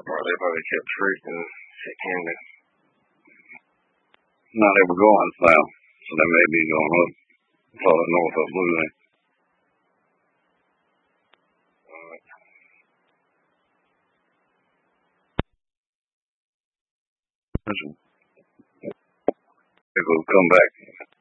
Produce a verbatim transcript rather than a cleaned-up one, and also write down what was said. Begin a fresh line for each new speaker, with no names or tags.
part. They probably kept freaking September. No, they were going south, so they may be going up, further north of Blue Lake. They're going to come back.